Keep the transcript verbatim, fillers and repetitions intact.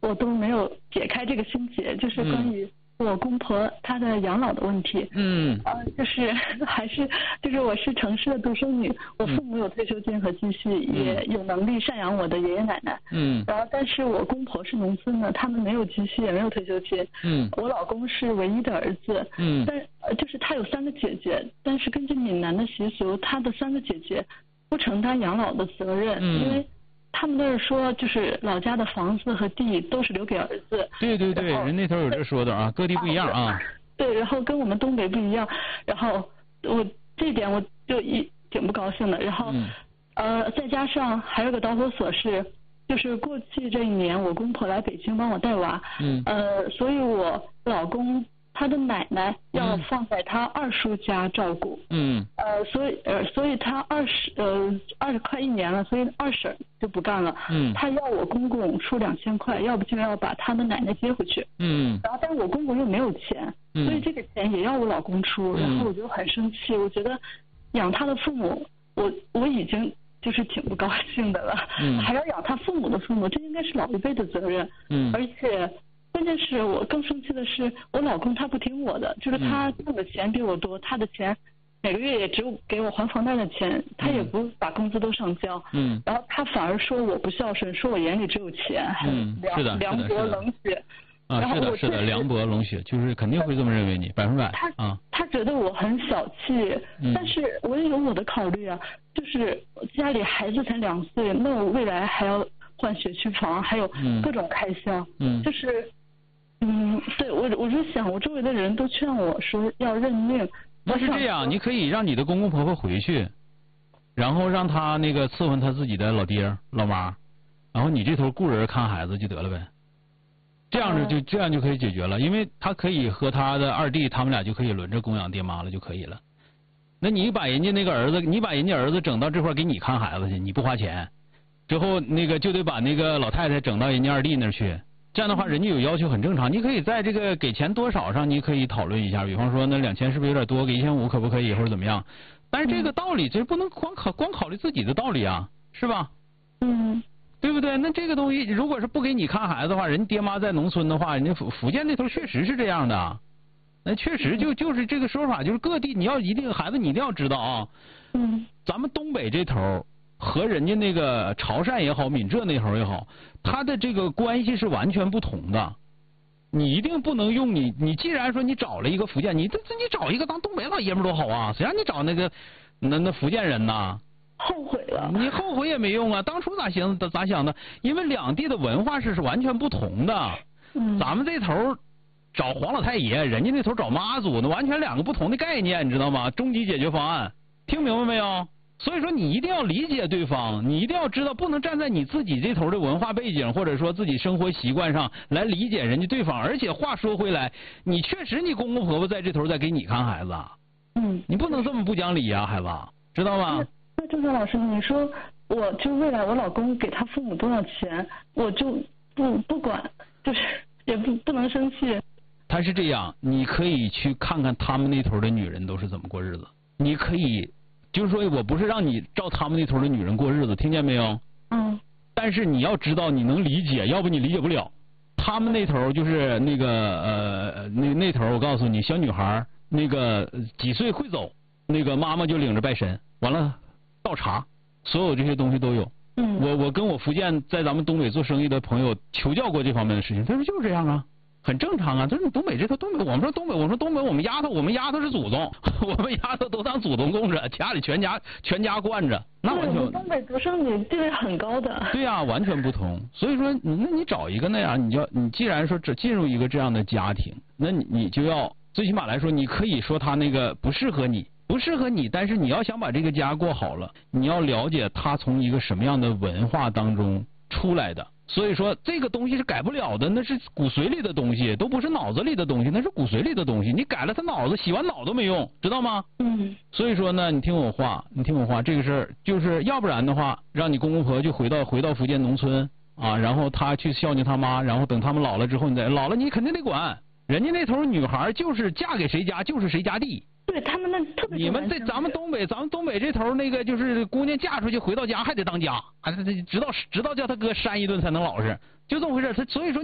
我都没有解开这个心结，就是关于我公婆她的养老的问题。 嗯。 呃，就是还是就是我是城市的独生女，我父母有退休金和积蓄，嗯、也有能力赡养我的爷爷奶奶。 嗯。 然后，但是我公婆是农村的，他们没有积蓄，也没有退休金。 嗯。 我老公是唯一的儿子。 嗯。 但呃，就是他有三个姐姐，但是根据闽南的习俗，他的三个姐姐不承担养老的责任， 嗯、 因为他们那儿说，就是老家的房子和地都是留给儿子。 对对对，人那头有这说的啊，各地不一样啊。 对，然后跟我们东北不一样，然后我这一点我就一挺不高兴的。然后， 嗯、 呃，再加上还有个导火索是，就是过去这一年我公婆来北京帮我带娃， 嗯， 呃，所以我老公他的奶奶要放在他二叔家照顾， 嗯， 呃，所以呃，所以他二十呃二十快一年了，所以二婶就不干了， 嗯， 他要我公公出两千块，要不就要把他的奶奶接回去， 嗯， 然后但是我公公又没有钱， 嗯， 所以这个钱也要我老公出，然后我就很生气，我觉得养他的父母，我我已经就是挺不高兴的了， 嗯， 还要养他父母的父母，这应该是老一辈的责任， 嗯， 而且。关键是我更生气的是，我老公他不听我的，就是他挣的钱比我多，他的钱每个月也只有给我还房贷的钱，他也不把工资都上交， 嗯， 然后他反而说我不孝顺，说我眼里只有钱， 嗯，是的， 凉薄冷血。 啊，是的，是的，凉薄冷血，就是肯定会这么认为你，百分百。 他啊， 他觉得我很小气， 嗯、 但是我也有我的考虑啊，就是家里孩子才两岁，那我未来还要换学区房，还有各种开销， 嗯， 就是。嗯，对我我就想，我周围的人都劝我说要认命。 那是这样，你可以让你的公公婆婆回去，然后让他那个伺候他自己的老爹老妈，然后你这头雇人看孩子就得了呗。这样子就、嗯、这样就可以解决了，因为他可以和他的二弟，他们俩就可以轮着供养爹妈了就可以了。那你把人家那个儿子，你把人家儿子整到这块给你看孩子去，你不花钱，之后那个就得把那个老太太整到人家二弟那儿去。这样的话，人家有要求很正常。你可以在这个给钱多少上，你可以讨论一下。比方说，那两千是不是有点多？给一千五可不可以，或者怎么样？但是这个道理，这不能光考光考虑自己的道理啊，是吧？ 嗯， 对不对？那这个东西，如果是不给你看孩子的话，人爹妈在农村的话，人家福福建那头确实是这样的。那确实就就是这个说法，就是各地你要一定孩子你一定要知道啊。 嗯， 咱们东北这头。和人家那个潮汕也好，闽浙那头也好，他的这个关系是完全不同的。你一定不能用你，你既然说你找了一个福建，你这你找一个当东北老爷们多好啊，谁让你找那个那那福建人呢？ 后悔了。 你后悔也没用啊，当初咋想咋想的？因为两地的文化是是完全不同的。 嗯。 咱们这头找黄老太爷，人家那头找妈祖，那完全两个不同的概念，你知道吗？终极解决方案，听明白没有？所以说你一定要理解对方，你一定要知道，不能站在你自己这头的文化背景或者说自己生活习惯上来理解人家对方。而且话说回来，你确实你公公婆婆在这头在给你看孩子， 嗯， 你不能这么不讲理啊，孩子，知道吗？ 那郑强老师，你说我就未来我老公给他父母多少钱，我就不不管，就是也不不能生气。 他是这样，你可以去看看他们那头的女人都是怎么过日子，你可以。就是说我不是让你照他们那头的女人过日子，听见没有？ 嗯。 但是你要知道，你能理解，要不你理解不了。他们那头就是那个呃那那头，我告诉你，小女孩那个几岁会走，那个妈妈就领着拜神，完了倒茶，所有这些东西都有。 嗯。 我我跟我福建在咱们东北做生意的朋友求教过这方面的事情，他说就是这样啊。很正常啊，就是你东北这头东北，我们说东北，我们说东北，我们丫头，我们丫头是祖宗，我们丫头都当祖宗供着，家里全家全家惯着，那完全。 东北独生女地位很高的。 对呀、啊，完全不同。所以说，那你找一个那样，你就你既然说只进入一个这样的家庭，那你你就要最起码来说，你可以说他那个不适合你，不适合你，但是你要想把这个家过好了，你要了解他从一个什么样的文化当中出来的。所以说这个东西是改不了的，那是骨髓里的东西，都不是脑子里的东西，那是骨髓里的东西。你改了他脑子，洗完脑都没用，知道吗？ 嗯。 所以说呢，你听我话，你听我话，这个事儿就是要不然的话，让你公公婆婆就回到回到福建农村啊，然后他去孝敬他妈，然后等他们老了之后，你再老了你肯定得管。人家那头女孩就是嫁给谁家就是谁家地。 对他们那特别。 你们这咱们东北，咱们东北这头那个就是姑娘嫁出去回到家还得当家，还得直到直到叫他哥扇一顿才能老实，就这么回事。他所以说。